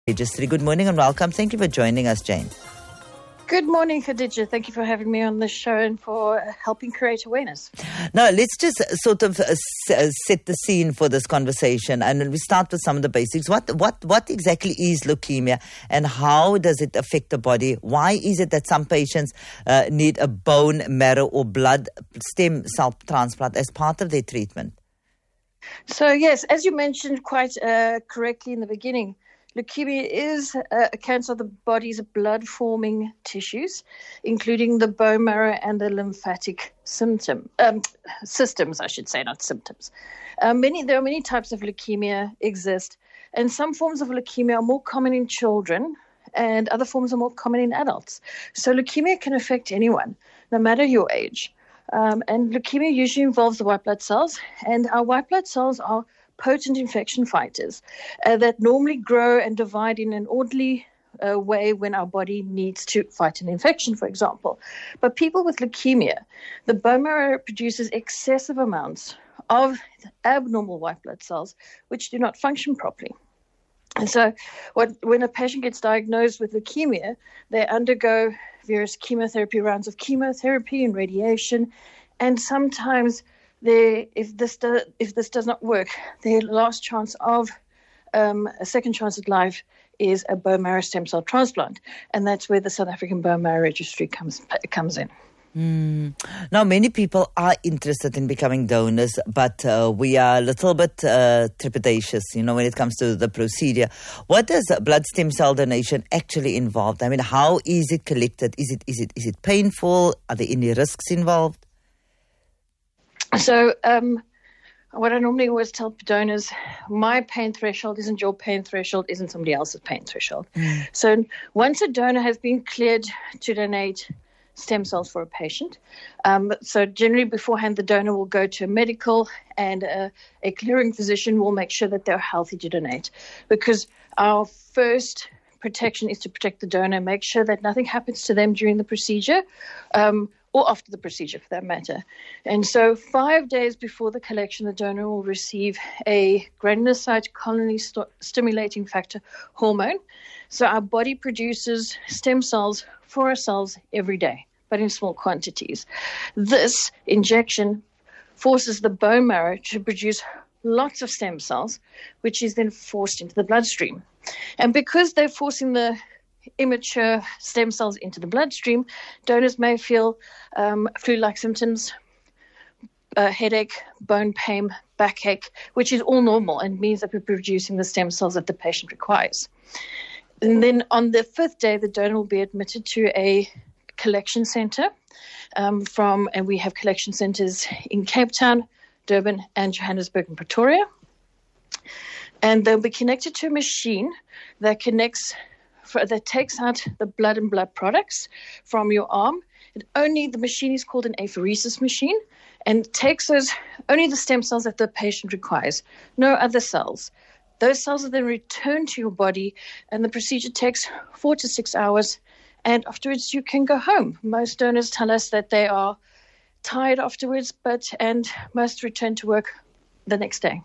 Registry. Good morning and welcome. Thank you for joining us, Jane. Good morning, Khadija. Thank you for having me on the show and for helping create awareness. Now, let's just sort of set the scene for this conversation, and we start with some of the basics. What exactly is leukemia, and how does it affect the body? Why is it that some patients need a bone marrow or blood stem cell transplant as part of their treatment? So, yes, as you mentioned quite correctly in the beginning, leukemia is a cancer of the body's blood-forming tissues, including the bone marrow and the lymphatic systems, I should say, not symptoms. There are many types of leukemia exist, and some forms of leukemia are more common in children, and other forms are more common in adults. So leukemia can affect anyone, no matter your age. And leukemia usually involves the white blood cells, and our white blood cells are potent infection fighters that normally grow and divide in an orderly way when our body needs to fight an infection, for example. But people with leukemia, the bone marrow produces excessive amounts of abnormal white blood cells which do not function properly. And so when a patient gets diagnosed with leukemia, they undergo various chemotherapy rounds of chemotherapy and radiation, and sometimes if this does not work, their last chance of a second chance at life is a bone marrow stem cell transplant, and that's where the South African Bone Marrow Registry comes in. Now, many people are interested in becoming donors, but we are a little bit trepidatious, when it comes to the procedure. What does blood stem cell donation actually involve? I mean, how is it collected? Is it painful? Are there any risks involved? So what I normally always tell donors, my pain threshold isn't your pain threshold, isn't somebody else's pain threshold. So once a donor has been cleared to donate stem cells for a patient, so generally beforehand the donor will go to a medical, and a clearing physician will make sure that they're healthy to donate, because our first protection is to protect the donor, make sure that nothing happens to them during the procedure, or after the procedure for that matter. And so 5 days before the collection, the donor will receive a granulocyte colony stimulating factor hormone. So our body produces stem cells for ourselves every day, but in small quantities. This injection forces the bone marrow to produce lots of stem cells, which is then forced into the bloodstream. And because they're forcing the immature stem cells into the bloodstream, donors may feel flu-like symptoms, headache, bone pain, backache, which is all normal and means that we're producing the stem cells that the patient requires. And then on the 5th day, the donor will be admitted to a collection center and we have collection centers in Cape Town, Durban, and Johannesburg and Pretoria. And they'll be connected to a machine that takes out the blood and blood products from your arm. The machine is called an apheresis machine, and takes only the stem cells that the patient requires, no other cells. Those cells are then returned to your body, and the procedure takes 4 to 6 hours, and afterwards you can go home. Most donors tell us that they are tired afterwards, and must return to work the next day.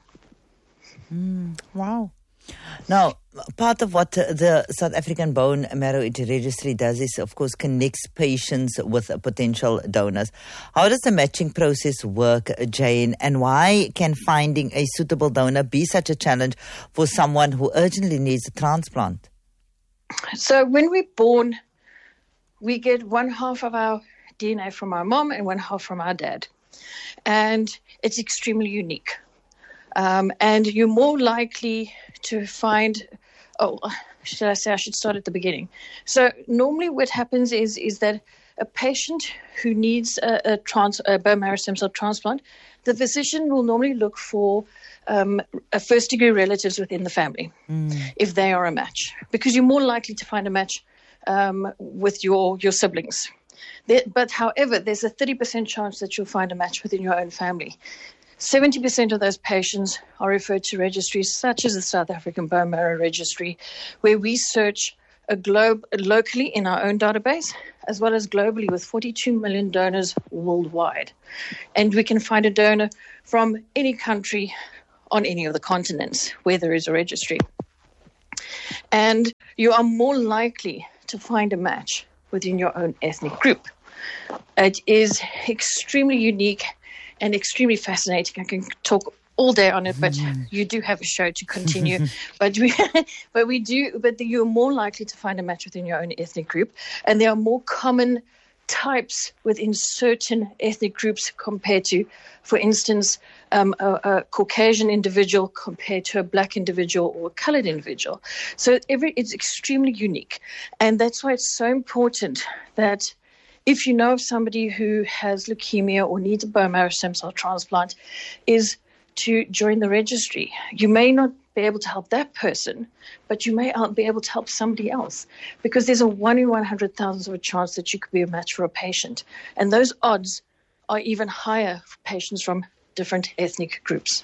Wow. Now, part of what the South African Bone Marrow Registry does is, of course, connects patients with potential donors. How does the matching process work, Jane, and why can finding a suitable donor be such a challenge for someone who urgently needs a transplant? So when we're born, we get one half of our DNA from our mom and one half from our dad. And it's extremely unique. And you're more likely to find, I should start at the beginning. So normally what happens is that a patient who needs a bone marrow stem cell transplant, the physician will normally look for a first-degree relatives within the family, if they are a match, because you're more likely to find a match with your siblings. But however, there's a 30% chance that you'll find a match within your own family. 70% of those patients are referred to registries such as the South African Bone Marrow Registry, where we search locally in our own database, as well as globally with 42 million donors worldwide. And we can find a donor from any country on any of the continents where there is a registry. and you are more likely to find a match within your own ethnic group. It is extremely unique and extremely fascinating. I can talk all day on it, but you do have a show to continue. but you're more likely to find a match within your own ethnic group, and there are more common types within certain ethnic groups compared to, for instance, a Caucasian individual compared to a black individual or a colored individual. So it's extremely unique, and that's why it's so important that if you know of somebody who has leukemia or needs a bone marrow stem cell transplant, is to join the registry. You may not be able to help that person, but you may be able to help somebody else, because there's a 1 in 100,000 of a chance that you could be a match for a patient. And those odds are even higher for patients from different ethnic groups.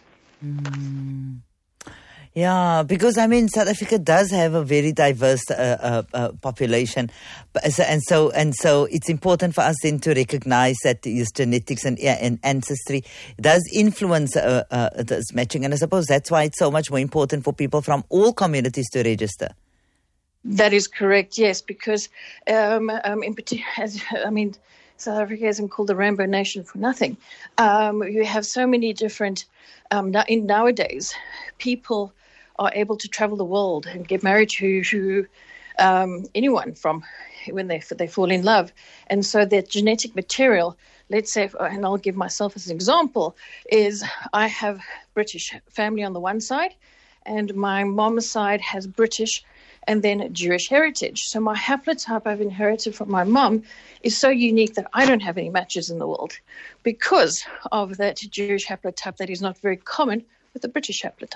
Yeah, because South Africa does have a very diverse population, and so it's important for us then to recognize that genetics and ancestry does influence this matching, and I suppose that's why it's so much more important for people from all communities to register. That is correct, yes, because in particular, South Africa isn't called the Rainbow Nation for nothing. You have so many different. Nowadays, people are able to travel the world and get married to anyone from when they fall in love. And so their genetic material, let's say, and I'll give myself as an example, is I have British family on the one side, and my mom's side has British and then Jewish heritage. So my haplotype I've inherited from my mom is so unique that I don't have any matches in the world because of that Jewish haplotype that is not very common with the British haplotype.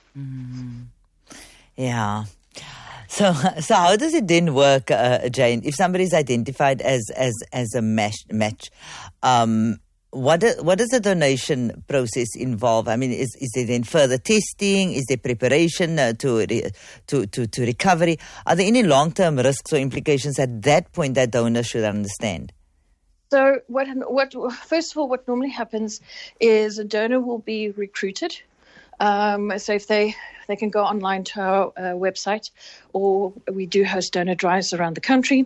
Yeah. So how does it then work, Jane? If somebody is identified as a match, what does the donation process involve? Is there then further testing? Is there preparation to recovery? Are there any long-term risks or implications at that point that donors should understand? So first of all, what normally happens is a donor will be recruited. So if they can go online to our website, or we do host donor drives around the country,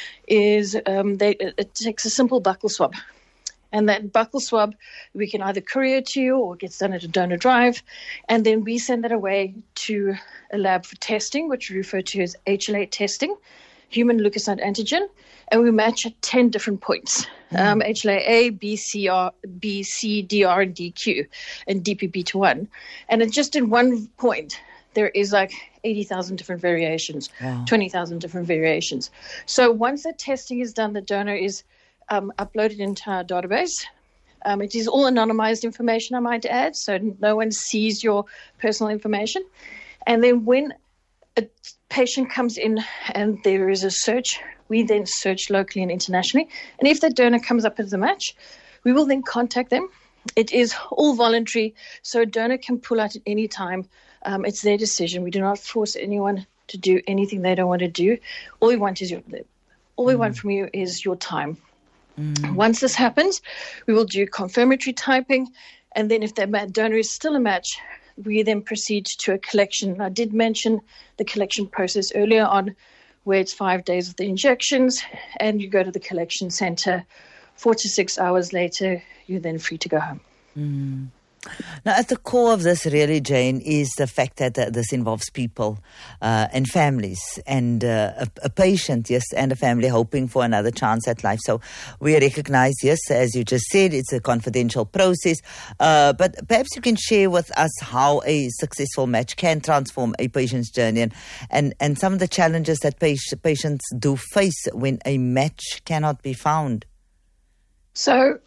it takes a simple buccal swab. And that buccal swab, we can either courier to you or it gets done at a donor drive. And then we send that away to a lab for testing, which we refer to as HLA testing, human leukocyte antigen. And we match at 10 different points, HLA-A, B, C, DR, and DQ, and DPP-1. And just in one point, there is like 80,000 different variations, 20,000 different variations. So once that testing is done, the donor is uploaded into our database. It is all anonymized information, I might add, so no one sees your personal information. And then when a patient comes in and there is a search, we then search locally and internationally. And if that donor comes up as a match, we will then contact them. It is all voluntary, so a donor can pull out at any time. It's their decision. We do not force anyone to do anything they don't want to do. All we want from you is your time. Once this happens, we will do confirmatory typing, and then if that donor is still a match, we then proceed to a collection. I did mention the collection process earlier on, where it's 5 days of the injections, and you go to the collection center. 4 to 6 hours later, you're then free to go home. Now, at the core of this, really, Jane, is the fact that this involves people and families and a patient, yes, and a family hoping for another chance at life. So we recognize, yes, as you just said, it's a confidential process. But perhaps you can share with us how a successful match can transform a patient's journey and some of the challenges that patients do face when a match cannot be found. So,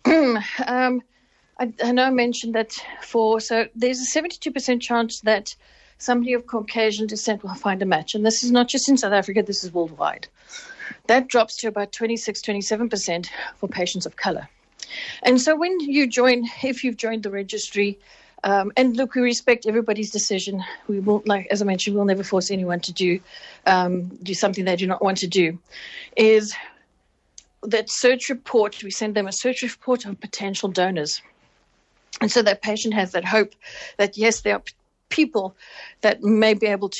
I know I mentioned that so there's a 72% chance that somebody of Caucasian descent will find a match. And this is not just in South Africa, this is worldwide. That drops to about 27% for patients of color. And so when if you've joined the registry, and look, we respect everybody's decision. We won't, as I mentioned, we'll never force anyone to do something they do not want to do, is that search report, we send them a search report of potential donors. And so that patient has that hope that, yes, there are people that may be able to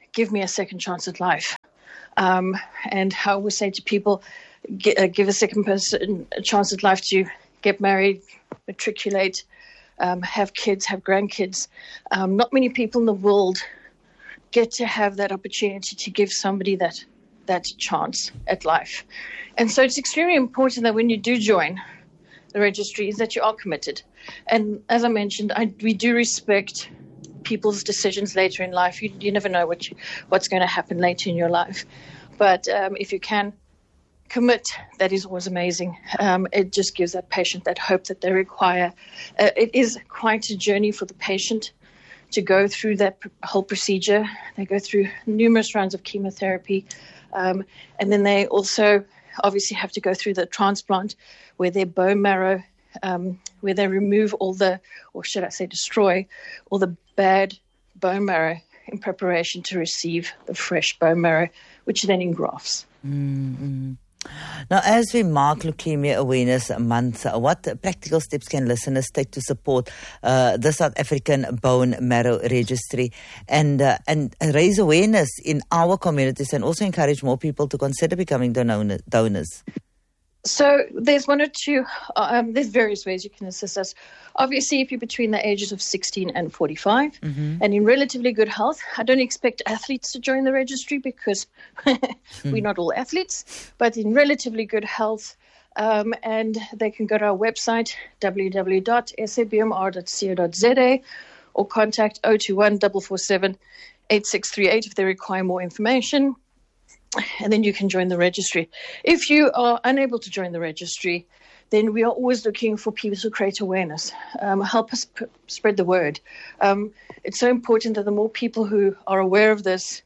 give me a second chance at life. And I always say to people, give a second person a chance at life to get married, matriculate, have kids, have grandkids. Not many people in the world get to have that opportunity to give somebody that chance at life. And so it's extremely important that when you do join the registry is that you are committed. And as I mentioned, we do respect people's decisions later in life. You never know what's going to happen later in your life. But if you can commit, that is always amazing. It just gives that patient that hope that they require. It is quite a journey for the patient to go through that whole procedure. They go through numerous rounds of chemotherapy. And then they also obviously have to go through the transplant where their bone marrow, where they remove destroy all the bad bone marrow in preparation to receive the fresh bone marrow, which then engrafts. Mm-hmm. Now, as we mark Leukemia Awareness Month, what practical steps can listeners take to support the South African Bone Marrow Registry and raise awareness in our communities and also encourage more people to consider becoming donors? So there's one or two, there's various ways you can assist us. Obviously, if you're between the ages of 16 and 45 and in relatively good health, I don't expect athletes to join the registry because we're not all athletes, but in relatively good health, and they can go to our website, www.sabmr.co.za, or contact 021 447 8638 if they require more information. And then you can join the registry. If you are unable to join the registry, then we are always looking for people to create awareness. Help us spread the word. It's so important that the more people who are aware of this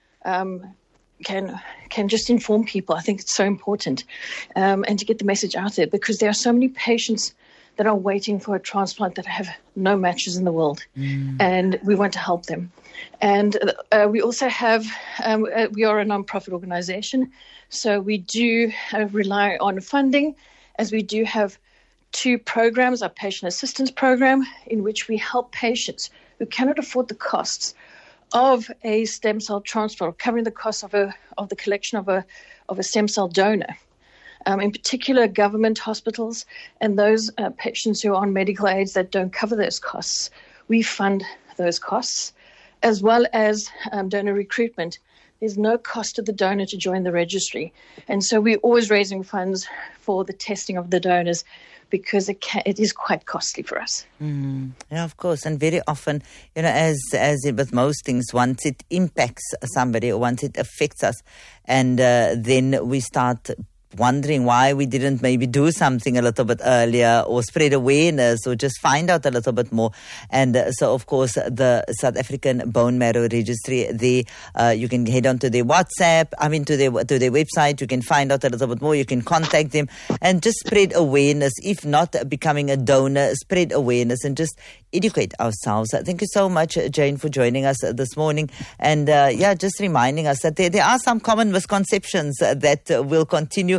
can just inform people. I think it's so important, and to get the message out there, because there are so many patients that are waiting for a transplant that have no matches in the world, and we want to help them. And we also have, we are a non-profit organization, so we do rely on funding, as we do have two programs, our patient assistance program, in which we help patients who cannot afford the costs of a stem cell transplant, covering the cost of the collection of a stem cell donor. In particular, government hospitals and those patients who are on medical aids that don't cover those costs, we fund those costs, as well as donor recruitment. There's no cost to the donor to join the registry. And so we're always raising funds for the testing of the donors because it is quite costly for us. Yeah, of course. And very often, as with most things, once it impacts somebody or once it affects us, and then we start wondering why we didn't maybe do something a little bit earlier or spread awareness or just find out a little bit more. And so, of course, the South African Bone Marrow Registry, you can head on to their WhatsApp, to their website. You can find out a little bit more. You can contact them and just spread awareness. If not becoming a donor, spread awareness and just educate ourselves. Thank you so much, Jane, for joining us this morning. And just reminding us that there are some common misconceptions that will continue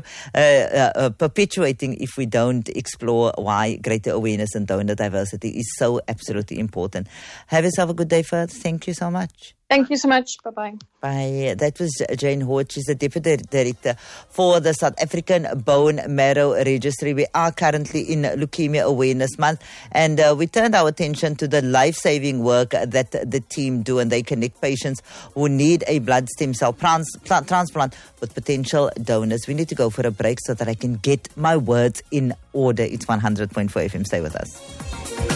perpetuating if we don't explore why greater awareness and donor diversity is so absolutely important. Have yourself a good day further. Thank you so much. Thank you so much. Bye-bye. Bye. That was Jane Hoort. She's the Deputy Director for the South African Bone Marrow Registry. We are currently in Leukemia Awareness Month, and we turned our attention to the life-saving work that the team do, and they connect patients who need a blood stem cell transplant with potential donors. We need to go for a break so that I can get my words in order. It's 100.4 FM. Stay with us.